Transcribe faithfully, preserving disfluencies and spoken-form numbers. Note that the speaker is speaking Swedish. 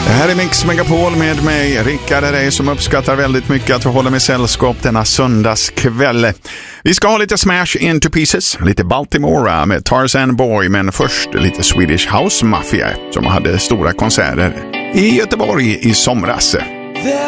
Det här är Mix Megapol med mig, Rickard Herrey, som uppskattar väldigt mycket att få hålla med sällskap denna söndagskväll. Vi ska ha lite Smash Into Pieces, lite Baltimore med Tarzan Boy, men först lite Swedish House Mafia som hade stora konserter i Göteborg i somras.